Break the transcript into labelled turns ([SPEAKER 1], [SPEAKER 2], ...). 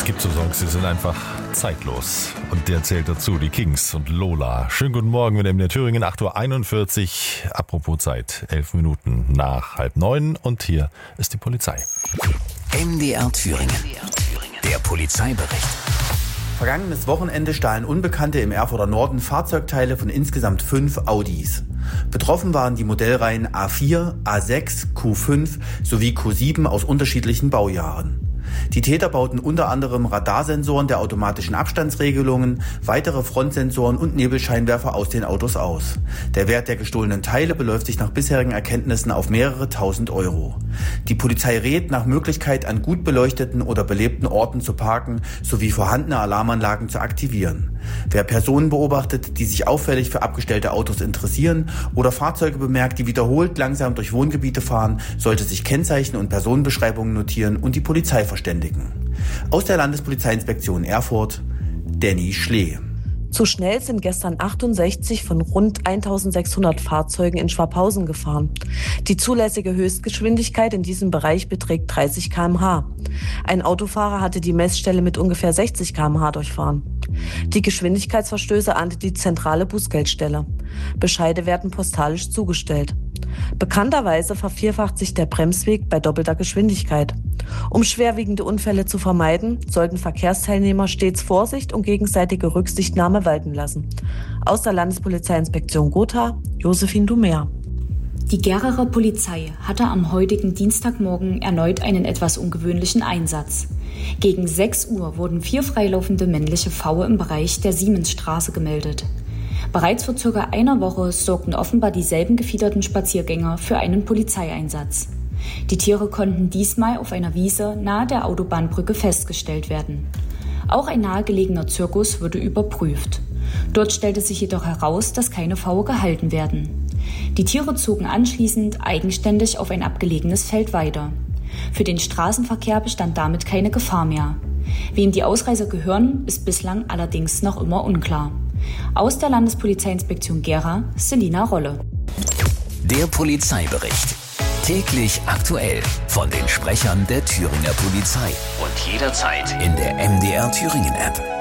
[SPEAKER 1] gibt so Songs, die sind einfach zeitlos. Und der zählt dazu, die Kings und Lola. Schönen guten Morgen mit MDR Thüringen, 8.41 Uhr. Apropos Zeit, 11 Minuten nach 8:30 und hier ist die Polizei.
[SPEAKER 2] MDR Thüringen, der Polizeibericht.
[SPEAKER 3] Vergangenes Wochenende stahlen Unbekannte im Erfurter Norden Fahrzeugteile von insgesamt 5 Audis. Betroffen waren die Modellreihen A4, A6, Q5 sowie Q7 aus unterschiedlichen Baujahren. Die Täter bauten unter anderem Radarsensoren der automatischen Abstandsregelungen, weitere Frontsensoren und Nebelscheinwerfer aus den Autos aus. Der Wert der gestohlenen Teile beläuft sich nach bisherigen Erkenntnissen auf mehrere tausend Euro. Die Polizei rät, nach Möglichkeit an gut beleuchteten oder belebten Orten zu parken sowie vorhandene Alarmanlagen zu aktivieren. Wer Personen beobachtet, die sich auffällig für abgestellte Autos interessieren oder Fahrzeuge bemerkt, die wiederholt langsam durch Wohngebiete fahren, sollte sich Kennzeichen und Personenbeschreibungen notieren und die Polizei verständigen. Aus der Landespolizeiinspektion Erfurt, Danny Schlee.
[SPEAKER 4] Zu schnell sind gestern 68 von rund 1600 Fahrzeugen in Schwabhausen gefahren. Die zulässige Höchstgeschwindigkeit in diesem Bereich beträgt 30 km/h. Ein Autofahrer hatte die Messstelle mit ungefähr 60 km/h durchfahren. Die Geschwindigkeitsverstöße ahndet die zentrale Bußgeldstelle. Bescheide werden postalisch zugestellt. Bekannterweise vervierfacht sich der Bremsweg bei doppelter Geschwindigkeit. Um schwerwiegende Unfälle zu vermeiden, sollten Verkehrsteilnehmer stets Vorsicht und gegenseitige Rücksichtnahme walten lassen. Aus der Landespolizeiinspektion Gotha, Josephine Dumer.
[SPEAKER 5] Die Geraer Polizei hatte am heutigen Dienstagmorgen erneut einen etwas ungewöhnlichen Einsatz. Gegen 6 Uhr wurden 4 freilaufende männliche Pfaue im Bereich der Siemensstraße gemeldet. Bereits vor circa einer Woche sorgten offenbar dieselben gefiederten Spaziergänger für einen Polizeieinsatz. Die Tiere konnten diesmal auf einer Wiese nahe der Autobahnbrücke festgestellt werden. Auch ein nahegelegener Zirkus wurde überprüft. Dort stellte sich jedoch heraus, dass keine Pfaue gehalten werden. Die Tiere zogen anschließend eigenständig auf ein abgelegenes Feld weiter. Für den Straßenverkehr bestand damit keine Gefahr mehr. Wem die Ausreißer gehören, ist bislang allerdings noch immer unklar. Aus der Landespolizeiinspektion Gera, Selina Rolle.
[SPEAKER 2] Der Polizeibericht. Täglich aktuell von den Sprechern der Thüringer Polizei. Und jederzeit in der MDR Thüringen App.